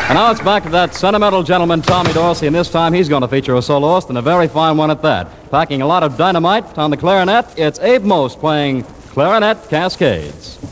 And now it's back to that sentimental gentleman, Tommy Dorsey, and this time he's going to feature a soloist, and a very fine one at that. Packing a lot of dynamite on the clarinet, it's Abe Most playing Clarinet Cascades.